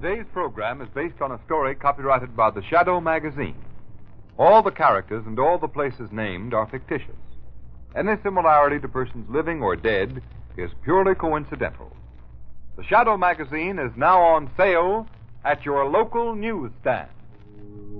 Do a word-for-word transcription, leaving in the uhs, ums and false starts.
Today's program is based on a story copyrighted by the Shadow magazine. All the characters and all the places named are fictitious. Any similarity to persons living or dead is purely coincidental. The Shadow magazine is now on sale at your local newsstand.